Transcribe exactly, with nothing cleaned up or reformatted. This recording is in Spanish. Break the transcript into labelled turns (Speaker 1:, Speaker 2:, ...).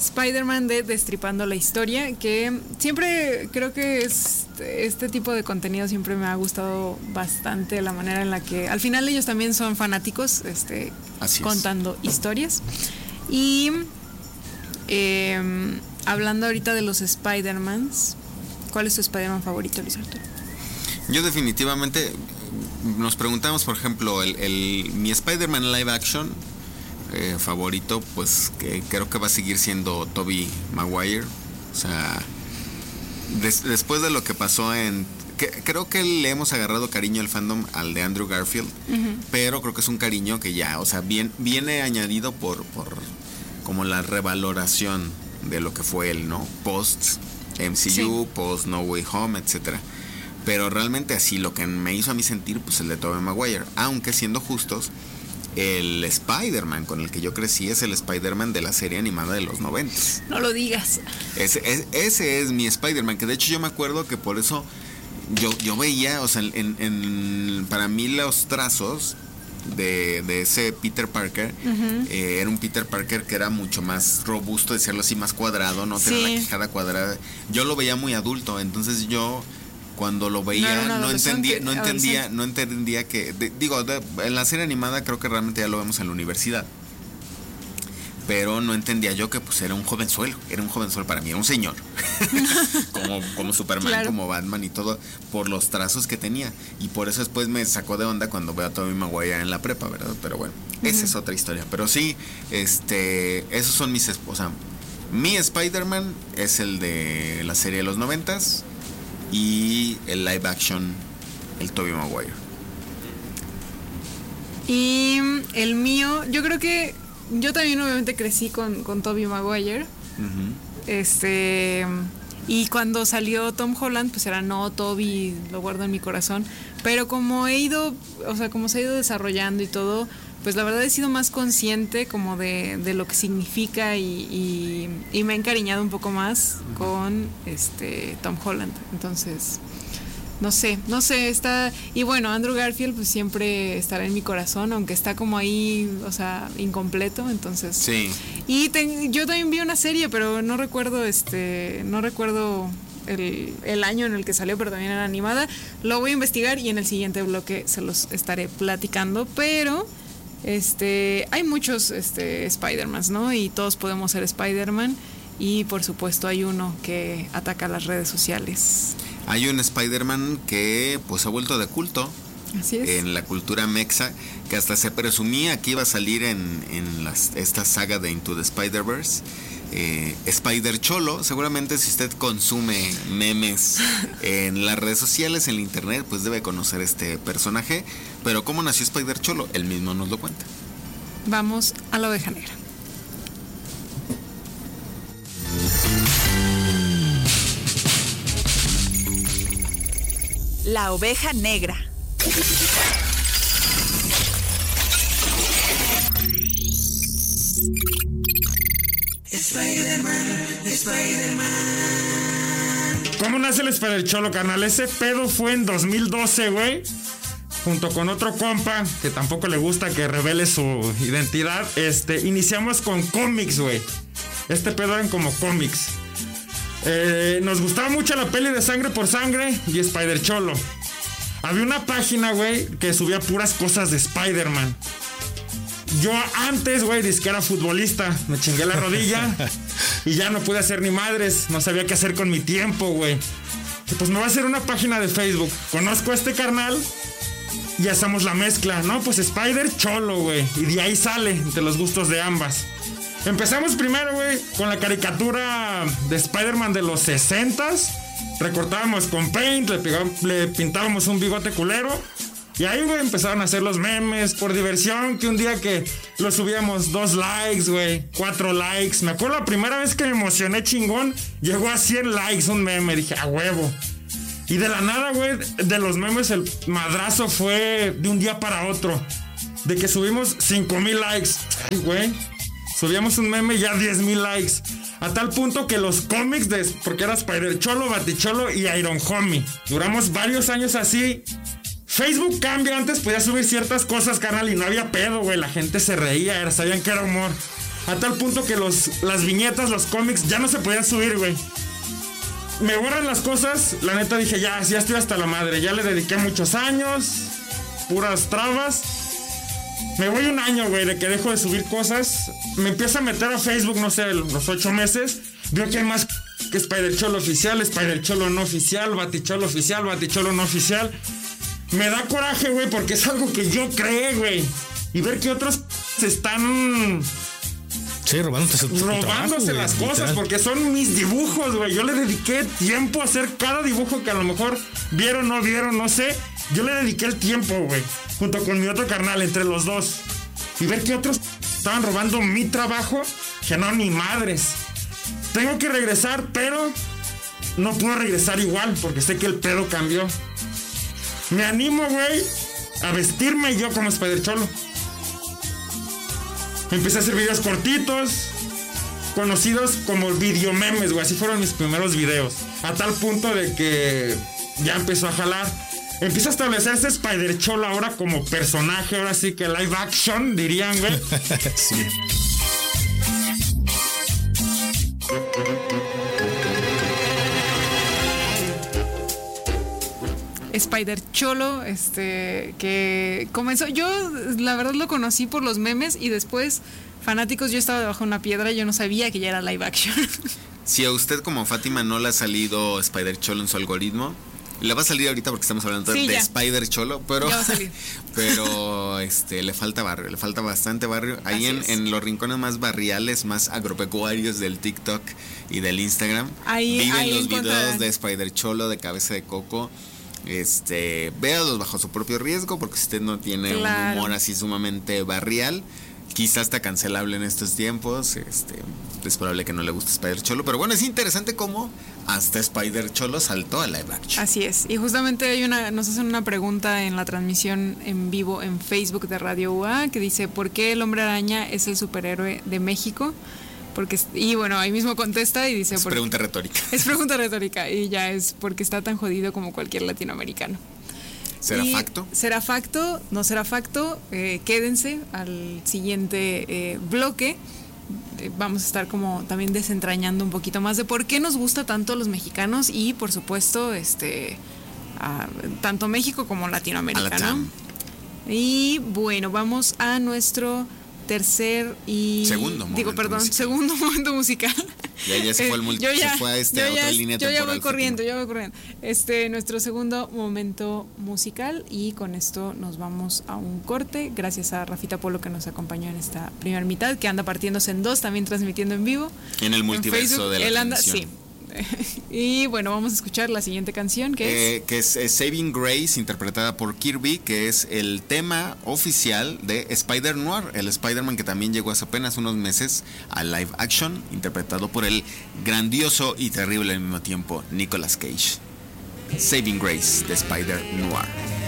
Speaker 1: Spider-Man de Destripando la Historia, que siempre creo que es, este tipo de contenido siempre me ha gustado bastante, la manera en la que al final ellos también son fanáticos, este, contando historias. Y eh, hablando ahorita de los Spider-Mans, ¿cuál es tu Spider-Man favorito, Luis Arturo?
Speaker 2: Yo definitivamente nos preguntamos, por ejemplo, el, el mi Spider-Man live action eh, favorito, pues que creo que va a seguir siendo Tobey Maguire. O sea, des, después de lo que pasó en... Que, creo que le hemos agarrado cariño al fandom al de Andrew Garfield, uh-huh. pero creo que es un cariño que ya, o sea, bien, viene añadido por, por como la revaloración de lo que fue él, ¿no? Post M C U, sí. post No Way Home, etcétera. Pero realmente así lo que me hizo a mí sentir, pues el de Tobey Maguire. Aunque siendo justos, el Spider-Man con el que yo crecí es el Spider-Man de la serie animada de los noventas.
Speaker 1: No lo digas.
Speaker 2: Ese, ese, ese es mi Spider-Man, que de hecho yo me acuerdo que por eso yo, yo veía, o sea, en, en, para mí los trazos de, de ese Peter Parker, uh-huh. eh, era un Peter Parker que era mucho más robusto, decirlo así, más cuadrado, no tenía sí. la quijada cuadrada. Yo lo veía muy adulto, entonces yo... Cuando lo veía no, no entendía no entendía no entendía que de, digo de, en la serie animada creo que realmente ya lo vemos en la universidad, pero no entendía yo que pues era un jovenzuelo, era un jovenzuelo para mí, era un señor como, como Superman, claro. como Batman y todo, por los trazos que tenía, y por eso después me sacó de onda cuando veo a Tobey Maguire en la prepa, ¿verdad? Pero bueno, uh-huh. esa es otra historia, pero sí, este esos son mis, o sea, mi Spider-Man es el de la serie de los noventas y el live action, el Tobey Maguire.
Speaker 1: Y el mío, yo creo que yo también obviamente crecí con, con Tobey Maguire. Uh-huh. Este, y cuando salió Tom Holland, pues era no, Tobey, lo guardo en mi corazón. Pero como he ido, o sea, como se ha ido desarrollando y todo, pues la verdad he sido más consciente como de, de lo que significa y, y, y me he encariñado un poco más uh-huh. con este Tom Holland. Entonces, no sé, no sé, está... Y bueno, Andrew Garfield pues siempre estará en mi corazón, aunque está como ahí, o sea, incompleto, entonces...
Speaker 2: Sí.
Speaker 1: Y te, yo también vi una serie, pero no recuerdo, este, no recuerdo... El, el año en el que salió, pero también era animada. Lo voy a investigar y en el siguiente bloque se los estaré platicando, pero... Este, hay muchos este, Spider-Mans, ¿no? Y todos podemos ser Spider-Man. Y por supuesto hay uno que ataca las redes sociales.
Speaker 2: Hay un Spider-Man que pues ha vuelto de culto.
Speaker 1: Así es.
Speaker 2: En la cultura mexa, que hasta se presumía que iba a salir en, en las, esta saga de Into the Spider-Verse. Eh, Spider Cholo, seguramente si usted consume memes en las redes sociales, en el internet, pues debe conocer este personaje. Pero ¿cómo nació Spider Cholo? Él mismo nos lo cuenta.
Speaker 1: Vamos a la oveja negra.
Speaker 3: La oveja negra.
Speaker 4: Spider-Man, Spider-Man.
Speaker 5: ¿Cómo nace el Spider Cholo, carnal? Ese pedo fue en dos mil doce, güey. Junto con otro compa que tampoco le gusta que revele su identidad. Este, iniciamos con cómics, güey. Este pedo eran como cómics. Eh, nos gustaba mucho la peli de Sangre por Sangre y Spider Cholo. Había una página, güey, que subía puras cosas de Spider-Man. Yo antes, güey, dizque que era futbolista. Me chingué la rodilla y ya no pude hacer ni madres. No sabía qué hacer con mi tiempo, güey. Y pues me voy a hacer una página de Facebook. Conozco a este carnal y hacemos la mezcla, ¿no? Pues Spider Cholo, güey. Y de ahí sale, entre los gustos de ambas. Empezamos primero, güey, con la caricatura de Spider-Man de los sesentas. Recortábamos con paint, le, pegamos, le pintábamos un bigote culero. Y ahí, güey, empezaron a hacer los memes por diversión, que un día que lo subíamos dos likes, güey, cuatro likes. Me acuerdo la primera vez que me emocioné chingón, llegó a cien likes un meme, dije, a huevo. Y de la nada, güey, de los memes el madrazo fue de un día para otro. De que subimos cinco mil likes. Ay, güey, subíamos un meme y ya diez mil likes. A tal punto que los cómics, de, porque era Spider Cholo, Baticholo y Iron Homie. Duramos varios años así. Facebook cambia, antes podía subir ciertas cosas, carnal, y no había pedo, güey. La gente se reía, era, sabían que era humor. A tal punto que los, las viñetas, los cómics ya no se podían subir, güey. Me borran las cosas, la neta dije, ya, ya estoy hasta la madre. Ya le dediqué muchos años, puras trabas. Me voy un año, güey, de que dejo de subir cosas. Me empiezo a meter a Facebook, no sé, los ocho meses. Veo que hay más que Spider-Cholo oficial, Spider-Cholo no oficial, Baticholo oficial, Baticholo no oficial. Me da coraje, güey, porque es algo que yo creé, güey. Y ver que otros se están...
Speaker 3: Sí, robándose,
Speaker 5: robándose
Speaker 3: trabajo,
Speaker 5: las
Speaker 3: güey,
Speaker 5: cosas,
Speaker 3: literal.
Speaker 5: porque son mis dibujos, güey. Yo le dediqué tiempo a hacer cada dibujo que a lo mejor vieron, no vieron, no sé. Yo le dediqué el tiempo, güey, junto con mi otro carnal, entre los dos. Y ver que otros estaban robando mi trabajo, que no, ni madres. Tengo que regresar, pero no puedo regresar igual, porque sé que el pedo cambió. Me animo, güey, a vestirme yo como Spider-Cholo. Empecé a hacer videos cortitos, conocidos como videomemes, güey. Así fueron mis primeros videos. A tal punto de que ya empezó a jalar. Empieza a establecerse Spider-Cholo ahora como personaje, ahora sí que live action, dirían, güey.
Speaker 3: Sí.
Speaker 1: Spider-Cholo, este, que comenzó, yo la verdad lo conocí por los memes y después, fanáticos, yo estaba debajo de una piedra, yo no sabía que ya era live action.
Speaker 2: Si a usted como Fátima no le ha salido Spider-Cholo en su algoritmo, le va a salir ahorita porque estamos hablando
Speaker 1: Sí,
Speaker 2: de
Speaker 1: ya.
Speaker 2: Spider-Cholo, pero,
Speaker 1: Ya va a salir.
Speaker 2: pero este, le falta barrio, le falta bastante barrio. Ahí
Speaker 1: Así
Speaker 2: en,
Speaker 1: es.
Speaker 2: en los rincones más barriales, más agropecuarios del TikTok y del Instagram,
Speaker 1: Ahí-
Speaker 2: viven
Speaker 1: ahí
Speaker 2: los
Speaker 1: encontrarán.
Speaker 2: videos de Spider-Cholo, de Cabeza de Coco. Este, véalos bajo su propio riesgo, porque si usted no tiene
Speaker 1: Claro.
Speaker 2: un humor así sumamente barrial, quizás está cancelable en estos tiempos. Este, es probable que no le guste Spider-Cholo, pero bueno, es interesante cómo hasta Spider-Cholo saltó a live action.
Speaker 1: Así es. Y justamente hay una, nos hacen una pregunta en la transmisión en vivo en Facebook de Radio U A que dice, ¿por qué el Hombre Araña es el superhéroe de México? Porque, y bueno, ahí mismo contesta y dice...
Speaker 2: Es
Speaker 1: porque-
Speaker 2: pregunta retórica.
Speaker 1: Es pregunta retórica y ya es porque está tan jodido como cualquier latinoamericano.
Speaker 2: ¿Será
Speaker 1: Y
Speaker 2: facto?
Speaker 1: ¿Será facto? ¿No será facto? Eh, quédense al siguiente eh, bloque. Eh, vamos a estar como también desentrañando un poquito más de por qué nos gusta tanto a los mexicanos y por supuesto este a, tanto México como Latinoamérica,
Speaker 2: A la
Speaker 1: ¿no?
Speaker 2: TAM.
Speaker 1: Y bueno, vamos a nuestro tercer y
Speaker 2: Segundo
Speaker 1: digo
Speaker 2: momento
Speaker 1: perdón
Speaker 2: musical.
Speaker 1: segundo momento musical.
Speaker 2: Ya, ya se fue al multi-
Speaker 1: Yo ya-
Speaker 2: se fue a este,
Speaker 1: yo
Speaker 2: a otra
Speaker 1: ya-
Speaker 2: línea
Speaker 1: yo ya
Speaker 2: temporal,
Speaker 1: voy corriendo,
Speaker 2: Fátima.
Speaker 1: yo voy corriendo. Este, nuestro segundo momento musical y con esto nos vamos a un corte. Gracias a Rafita Polo que nos acompañó en esta primera mitad, que anda partiéndose en dos, también transmitiendo en vivo.
Speaker 2: En el
Speaker 1: En
Speaker 2: multiverso
Speaker 1: Facebook,
Speaker 2: de la
Speaker 1: él anda,
Speaker 2: canción.
Speaker 1: sí. Y bueno, vamos a escuchar la siguiente canción que es
Speaker 2: Eh, que es eh, Saving Grace, interpretada por Kirby, que es el tema oficial de Spider-Noir, el Spider-Man que también llegó hace apenas unos meses a live action, interpretado por el grandioso y terrible al mismo tiempo Nicolas Cage. Saving Grace de Spider-Noir.